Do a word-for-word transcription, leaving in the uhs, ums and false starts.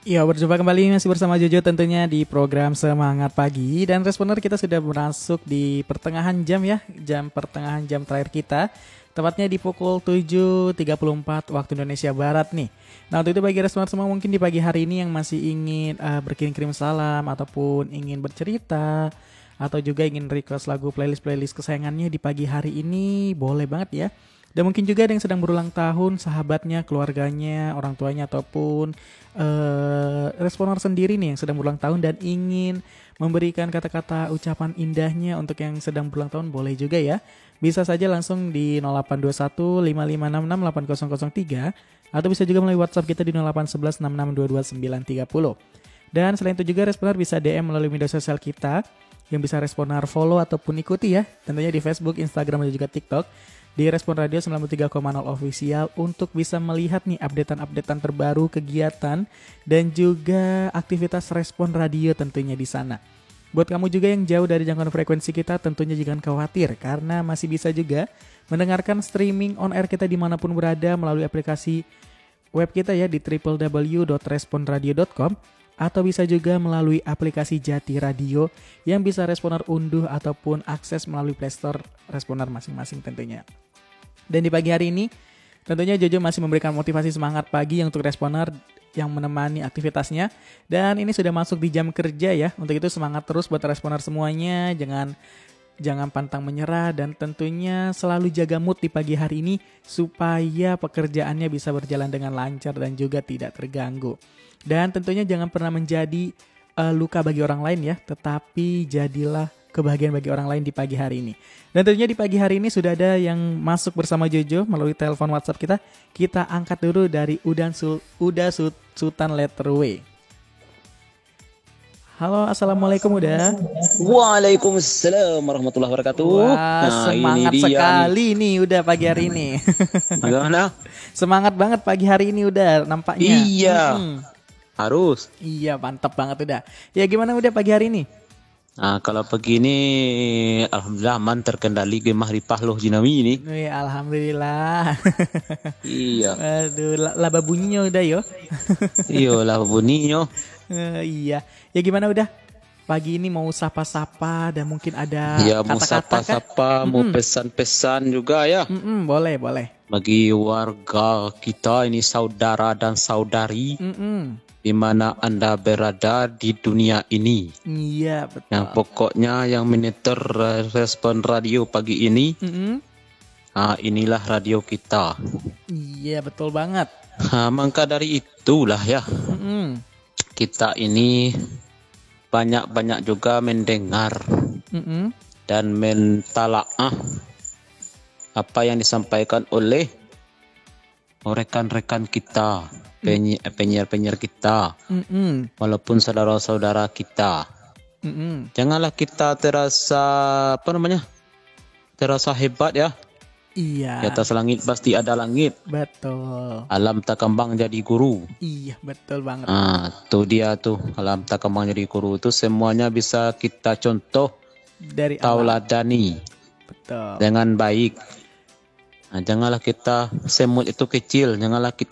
Ya, berjumpa kembali masih bersama Jojo tentunya di program Semangat Pagi. Dan responer kita sudah masuk di pertengahan jam ya, jam pertengahan jam terakhir kita. Tepatnya di pukul tujuh tiga puluh empat waktu Indonesia Barat nih. Nah, untuk itu bagi responer semua mungkin di pagi hari ini yang masih ingin uh, berkirim-kirim salam ataupun ingin bercerita atau juga ingin request lagu playlist-playlist kesayangannya di pagi hari ini, boleh banget ya. Dan mungkin juga ada yang sedang berulang tahun, sahabatnya, keluarganya, orang tuanya ataupun uh, responer sendiri nih yang sedang berulang tahun dan ingin memberikan kata-kata ucapan indahnya untuk yang sedang berulang tahun, boleh juga ya. Bisa saja langsung di nol delapan dua satu lima lima enam enam delapan nol nol tiga atau bisa juga melalui WhatsApp kita di nol delapan satu satu enam enam dua dua sembilan tiga nol. Dan selain itu juga responer bisa D M melalui media sosial kita yang bisa responer follow ataupun ikuti ya, tentunya di Facebook, Instagram dan juga TikTok di Respon Radio sembilan puluh tiga koma nol Official untuk bisa melihat nih updatean-updatean terbaru, kegiatan dan juga aktivitas Respon Radio tentunya di sana. Buat kamu juga yang jauh dari jangkauan frekuensi kita, tentunya jangan khawatir karena masih bisa juga mendengarkan streaming on air kita dimanapun berada melalui aplikasi web kita ya di w w w dot respon radio dot com atau bisa juga melalui aplikasi Jati Radio yang bisa responer unduh ataupun akses melalui Play Store responer masing-masing tentunya. Dan di pagi hari ini tentunya Jojo masih memberikan motivasi semangat pagi untuk responer yang menemani aktivitasnya. Dan ini sudah masuk di jam kerja ya. Untuk itu semangat terus buat responer semuanya. Jangan jangan pantang menyerah dan tentunya selalu jaga mood di pagi hari ini supaya pekerjaannya bisa berjalan dengan lancar dan juga tidak terganggu. Dan tentunya jangan pernah menjadi uh, luka bagi orang lain ya, tetapi jadilah kebahagiaan bagi orang lain di pagi hari ini. Dan tentunya di pagi hari ini sudah ada yang masuk bersama Jojo melalui telepon WhatsApp kita. Kita angkat dulu dari Udan Sul, Uda Sut, Sultan Letter W. Halo, assalamualaikum Uda. Waalaikumsalam warahmatullahi wabarakatuh. Wah, nah, semangat ini sekali nih. nih Uda pagi hari ini. Bagaimana? Semangat banget pagi hari ini Uda nampaknya. Iya. Hmm. Harus. Iya, mantap banget Uda. Ya gimana Uda pagi hari ini? Nah, kalau begini alhamdulillah aman terkendali gemah ripah loh Jinawi ini. Wih, alhamdulillah. Iya. Aduh, laba bunyinya udah yo. Iya, laba bunyinya. Uh, iya. Ya gimana udah? Pagi ini mau sapa-sapa dan mungkin ada ya, mau kata-kata sapa-sapa, kah? mau Mm-mm. pesan-pesan juga ya. Mm-mm, boleh, boleh. Bagi warga kita ini saudara dan saudari. Mm-mm. Di mana Anda berada di dunia ini. Iya, betul. Yang pokoknya yang monitor Respon Radio pagi ini, Mm-mm. nah, inilah radio kita. Iya, betul banget. Nah, maka dari itulah ya, Mm-mm. kita ini banyak-banyak juga mendengar Mm-mm. dan mentalaah apa yang disampaikan oleh rekan-rekan kita. Penyiar-penyiar kita, Mm-mm. walaupun saudara-saudara kita. Mm-mm. Janganlah kita terasa apa namanya, terasa hebat ya. Iya. Di atas langit pasti ada langit. Betul. Alam tak kembang jadi guru. Iya, betul banget. Ah, tuh dia tuh alam tak kembang jadi guru itu semuanya bisa kita contoh Dari alam. tauladani Betul. dengan baik. Nah, janganlah kita semut itu kecil, janganlah kita